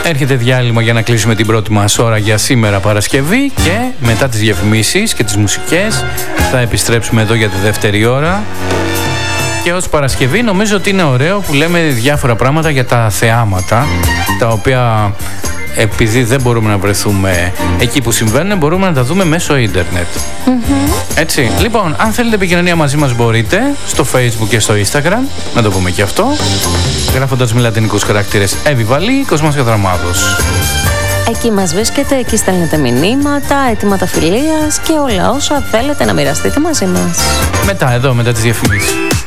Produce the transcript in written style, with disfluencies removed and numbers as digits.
Έρχεται διάλειμμα για να κλείσουμε την πρώτη μας ώρα για σήμερα Παρασκευή και μετά τις διαφημίσεις και τις μουσικές θα επιστρέψουμε εδώ για τη δεύτερη ώρα. Και ως Παρασκευή νομίζω ότι είναι ωραίο που λέμε διάφορα πράγματα για τα θεάματα, τα οποία επειδή δεν μπορούμε να βρεθούμε εκεί που συμβαίνουν, μπορούμε να τα δούμε μέσω ίντερνετ. Έτσι. Λοιπόν, αν θέλετε επικοινωνία μαζί μας μπορείτε στο Facebook και στο Instagram, να το πούμε και αυτό, γράφοντας με λατινικούς χαρακτήρες Εβιβαλή, Κοσμάς Κατραμάδος. Εκεί μας βρίσκεται, εκεί στέλνετε μηνύματα, αιτήματα φιλίας και όλα όσα θέλετε να μοιραστείτε μαζί μας. Μετά, εδώ, μετά τις διαφημίσεις.